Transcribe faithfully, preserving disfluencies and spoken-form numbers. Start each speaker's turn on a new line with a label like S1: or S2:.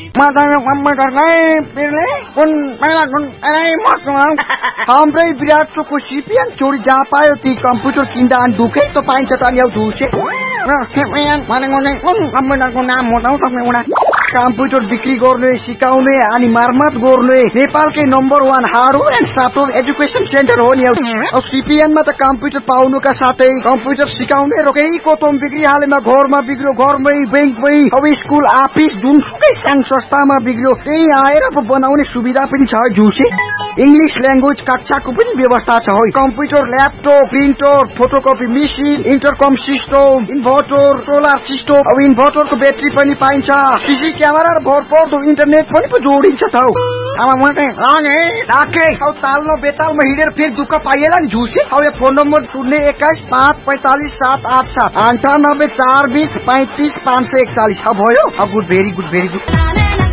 S1: माताको कम्प्युटरलाई पिर्ले कुन पहिला कुन अरे मर्नु हाम्रै विराटको सिपिएन चोरी जहाँ पायो ती कम्प्युटर किन्दा अनि दुखै त पाइन्छ त ल्याउ झुसे भनेको चाहिँ कुन कम्प्युटरको नाम बताउ तपाईँ उडा कम्प्युटर बिक्री गर्ने सिकाउने अनि मर्मत गर्ने नेपालकै number one hardware and software education centre हो नि अब सिपिएनमा त कम्प्युटर पाउनुका साथै कम्प्युटर सिकाउने रोकेको तोम बिक्री हालेमा घरमा बिग्रियो घरमै बैंकमै अब स्कुल अफिस जुनसुकै सानो संस्थामा बिग्रियो त्यही आएर बनाउने सुविधा पनि छ झुसे इंग्लिश ल्याङ्ग्वेज कक्षाको पनि व्यवस्था छ हो computer laptop printer photocopy machine इन्टरकम system inverter solar system अब इन्भर्टरको ब्याट्री पनि पाइन्छ सीसी क्यामेरा र भरपर्दो इन्टरनेट पनि पो जोडिन्छ त हौ अब म चाहिँ रागे राखे अब ताल्नो बेतालमा हिँडेर फेरि दुःख पाइएला नि झुसे अब यो फोन नम्बर शून्य एक्काइस पाँच पैंतालीस सात आठ सात अन्ठानब्बे चार बीस पैंतीस पाँच सय एकचालीस अब भयो अब good very good very good